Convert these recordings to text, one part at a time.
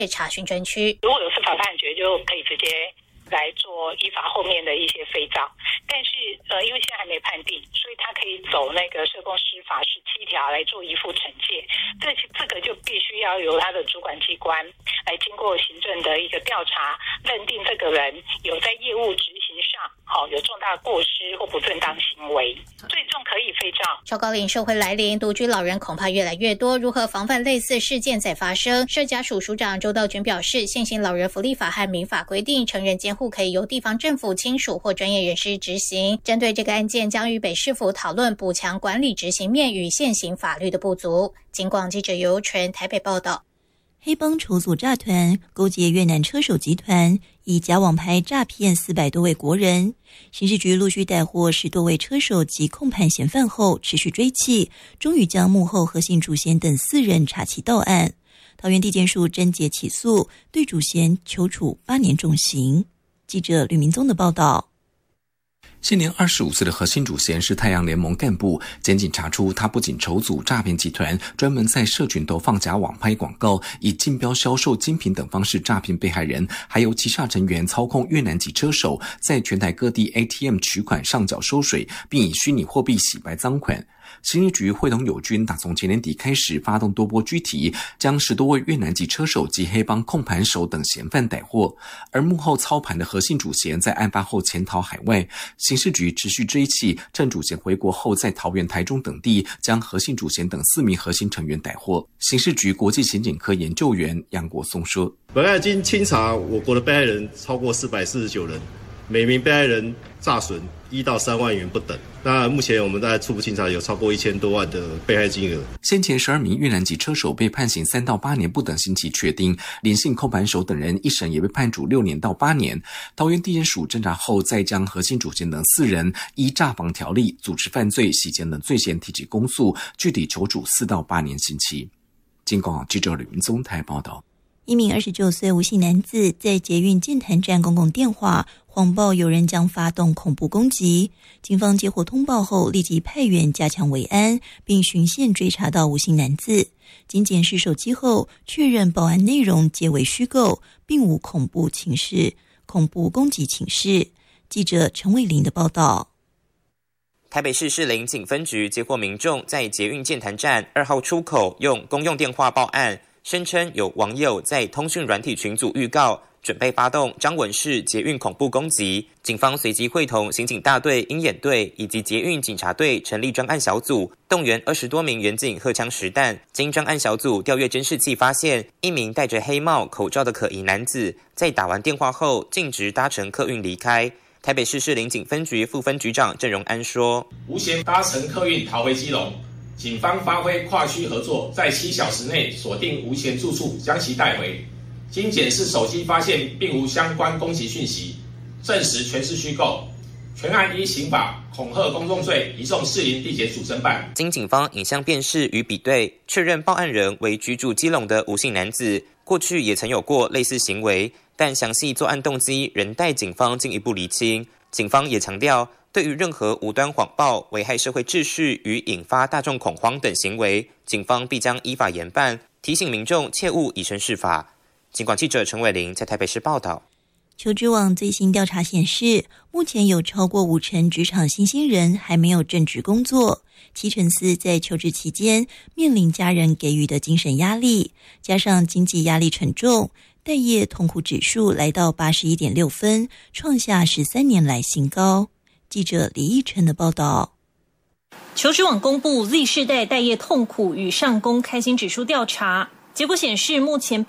查询专区。 如果有司法判决，就可以直接来做依法后面的一些废照，但是因为现在还没判定，所以他可以走那个社工师法17条来做依附惩戒，这个就必须要由他的主管机关来经过行政的一个调查，认定这个人有在业务执行上有重大过失或不正当行为，最重可以废照。 超高龄社会来临，独居老人恐怕越来越多，如何防范类似事件再发生？社家署署长周道君表示，现行老人福利法和民法规定，成人监护可以由地方政府亲属或专业人士执行。针对这个案件，将与北市府讨论补强管理执行面与现行法律的不足。警广记者尤纯台北报道。 黑帮筹组诈团，勾结越南车手集团，以假网拍诈骗400多位国人。刑事局陆续逮获10多位车手及控判嫌犯后，持续追缉，终于将幕后核心主嫌等4人查缉到案。桃园地检署侦结起诉，对主嫌求处8年重刑。记者吕明宗的报道。 现年25岁的核心主嫌是太阳联盟干部，检警查出他不仅筹组诈骗集团，专门在社群投放假网拍广告，以竞标销售精品等方式诈骗被害人，还由旗下成员操控越南籍车手，在全台各地 ATM 取款上缴收水，并以虚拟货币洗白赃款。刑事局会同友军打从前年底开始发动多波拘提，将10多位越南籍车手及黑帮控盘手等嫌犯逮获，而幕后操盘的核心主嫌在案发后潜逃海外。刑事局持续追缉，趁主嫌回国后在桃园、台中等地将核心主嫌等4名核心成员逮获。刑事局国际刑警科研究员杨国松说， 本案经清查，我国的被害人超过449人，每名被害人诈损1到3万元不等。那目前我们在初步清查有超过1000多万的被害金额。 先前12名越南籍车手被判刑3到8年不等刑期确定，林姓控盘手等人一审也被判处6年到8年。桃园地检署侦查后，再将核心主嫌等4人依诈防条例、组织犯罪、洗钱等罪嫌提起公诉，具体求处4到8年刑期。警广记者吕明宗台报道。 一名29岁吴姓男子在捷运剑潭站公共电话谎报有人将发动恐怖攻击，警方接获通报后立即派员加强维安，并循线追查到吴姓男子。经检视手机后，确认报案内容皆为虚构，并无恐怖攻击情事。记者陈伟玲的报道。 台北市士林警分局接获民众在捷运剑潭站2号出口用公用电话报案，声称有网友在通讯软体群组预告准备发动张文氏捷运恐怖攻击。警方随即会同刑警大队、鹰眼队以及捷运警察队成立专案小组，动员20多名员警荷枪实弹。经专案小组调阅监视器发现，一名戴着黑帽、口罩的可疑男子在打完电话后径直搭乘客运离开。台北市士林警分局副分局长郑荣安说， 吴嫌搭乘客运逃回基隆，警方发挥跨区合作，在7小时内锁定吴嫌住处，将其带回。经检视手机发现并无相关攻击讯息，证实全是虚构。全案依刑法恐吓公众罪移送士林地检署侦办。 经警方影像辨识与比对，确认报案人为居住基隆的吴姓男子，过去也曾有过类似行为，但详细作案动机仍待警方进一步厘清。警方也强调，对于任何无端谎报、危害社会秩序与引发大众恐慌等行为，警方必将依法严办，提醒民众切勿以身试法。警广记者陈伟玲在台北市报道。 求职网最新调查显示，目前有超过50%职场新鲜人还没有正职工作，74%在求职期间面临家人给予的精神压力，加上经济压力沉重，待业痛苦指数来到81.6分，创下13年来新高。记者李义成的报道。 求职网公布 Z 世代待业痛苦与上工开心指数调查，结果显示，目前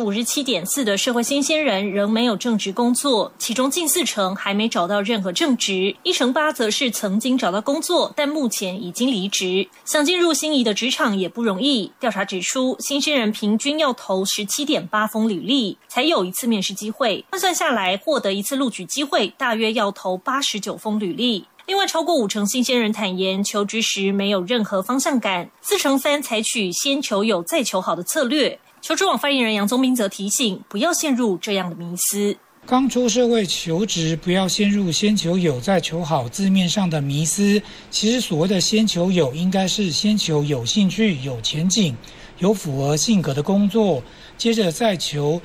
57.4%的社会新鲜人仍没有正职工作，其中近40%还没找到任何正职，1%则是曾经找到工作，但目前已经离职。想进入心仪的职场也不容易。调查指出，新鲜人平均要投17.8封履历，才有一次面试机会。换算下来，获得一次录取机会，大约要投89封履历。另外，超过50%新鲜人坦言，求职时没有任何方向感，4%采取先求有再求好的策略。求职网发言人杨宗斌则提醒，不要陷入这样的迷思。 刚出社会求职，不要陷入先求有再求好字面上的迷思。其实所谓的先求有，应该是先求有兴趣、有前景、有符合性格的工作，接着再求